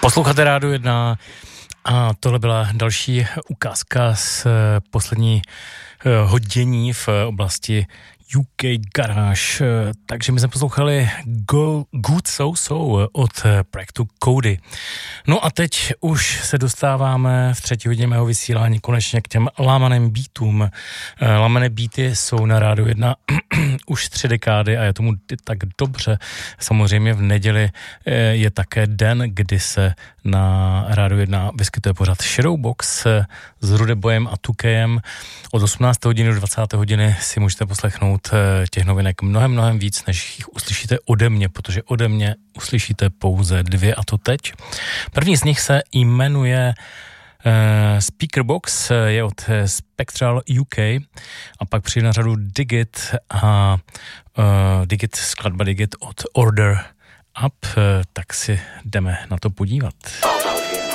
Posloucháte Rádio 1 a tohle byla další ukázka z poslední hodění v oblasti UK Garage. Takže my jsme poslouchali Good So So od projektu Cody. No a teď už se dostáváme v třetí hodině mého vysílání konečně k těm lámaným beatům. Lámané beaty jsou na Rádiu 1 už 3 dekády a je tomu tak dobře. Samozřejmě v neděli je také den, kdy se na Rádiu 1 vyskytuje pořád Shadowbox s Rudeboyem a Tukejem. Od 18. hodiny do 20. hodiny si můžete poslechnout těch novinek mnohem víc, než jich uslyšíte ode mě, protože ode mě uslyšíte pouze 2 a to teď. První z nich se jmenuje Speakerbox, je od Spectral UK a pak přijde na řadu Digit a skladba Digit od Order Up, tak si jdeme na to podívat.